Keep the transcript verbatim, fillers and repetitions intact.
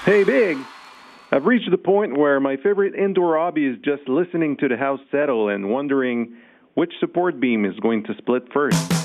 Hey, Big. I've reached the point where my favorite indoor hobby is just listening to the house settle and wondering which support beam is going to split first.